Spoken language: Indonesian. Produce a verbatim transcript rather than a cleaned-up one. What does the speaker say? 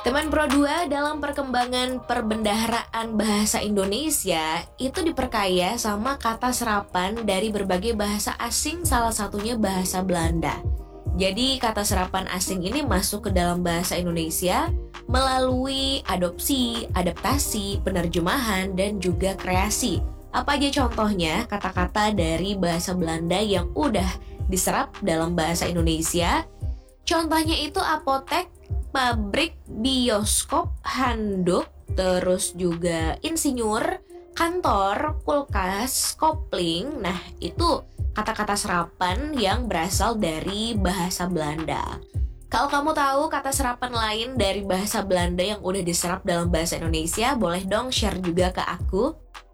Teman Pro dua dalam perkembangan perbendaharaan bahasa Indonesia itu diperkaya sama kata serapan dari berbagai bahasa asing, salah satunya bahasa Belanda. Jadi kata serapan asing ini masuk ke dalam bahasa Indonesia melalui adopsi, adaptasi, penerjemahan, dan juga kreasi. Apa aja contohnya kata-kata dari bahasa Belanda yang udah diserap dalam bahasa Indonesia? Contohnya itu apotek, pabrik, bioskop, handuk, terus juga insinyur, kantor, kulkas, kopling. Nah, itu kata-kata serapan yang berasal dari bahasa Belanda. Kalau kamu tahu kata serapan lain dari bahasa Belanda yang udah diserap dalam bahasa Indonesia, boleh dong share juga ke aku.